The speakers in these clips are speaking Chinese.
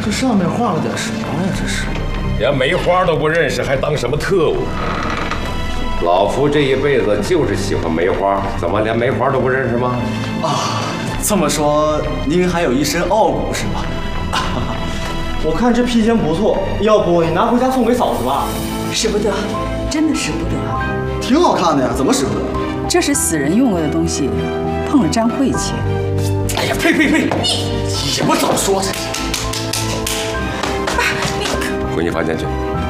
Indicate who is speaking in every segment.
Speaker 1: 这上面画了点什么呀？这是
Speaker 2: 连梅花都不认识，还当什么特务？老夫这一辈子就是喜欢梅花，怎么连梅花都不认识吗？
Speaker 3: 啊，这么说您还有一身傲骨是吧？我看这披肩不错，要不你拿回家送给嫂子吧？
Speaker 4: 使不得，真的使不得。
Speaker 3: 挺好看的呀，怎么使不得？
Speaker 4: 这是死人用过的东西，碰了沾晦气。
Speaker 3: 哎呀，呸！也不早说这。
Speaker 2: 回你房间去。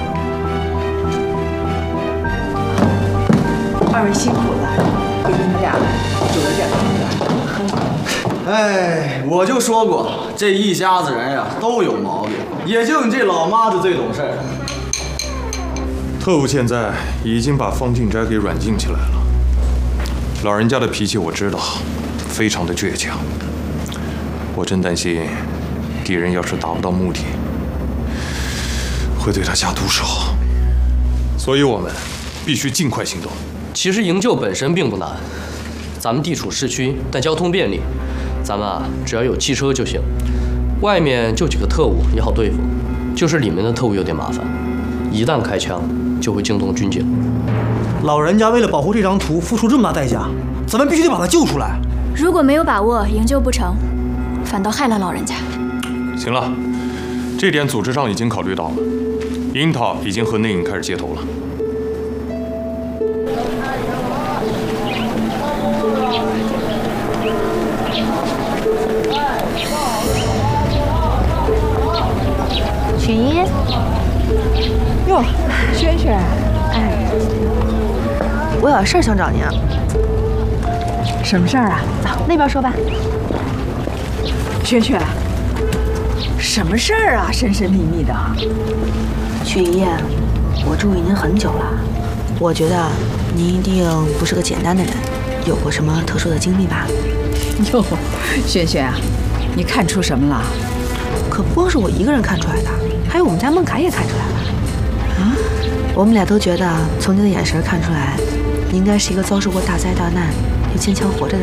Speaker 4: 二位辛苦了，给你们俩煮了点东西。
Speaker 3: 哎，我就说过，这一家子人呀都有毛病，也就你这老妈子最懂事儿。
Speaker 5: 特务现在已经把方静斋给软禁起来了。老人家的脾气我知道，非常的倔强。我真担心，敌人要是达不到目的，会对他下毒手。所以我们必须尽快行动。
Speaker 6: 其实营救本身并不难，咱们地处市区，但交通便利，咱们只要有汽车就行。外面就几个特务也好对付，就是里面的特务有点麻烦，一旦开枪就会惊动军警。
Speaker 7: 老人家为了保护这张图付出这么大代价，咱们必须得把他救出来。
Speaker 8: 如果没有把握营救不成，反倒害了老人家。
Speaker 5: 行了，这点组织上已经考虑到了。樱桃已经和内应开始接头了。
Speaker 9: 雪姨，
Speaker 10: 哟，轩轩，哎，
Speaker 9: 我有事儿想找您。
Speaker 10: 什么事儿啊？
Speaker 9: 走，那边说吧。
Speaker 10: 轩轩，什么事儿啊？神神秘秘的。
Speaker 9: 雪姨，我注意您很久了，我觉得您一定不是个简单的人，有过什么特殊的经历吧？
Speaker 10: 哟，轩轩啊，你看出什么了？
Speaker 9: 可不光是我一个人看出来的，还有我们家孟凯也看出来了。啊？我们俩都觉得从您的眼神看出来，你应该是一个遭受过大灾大难又坚强活着的人。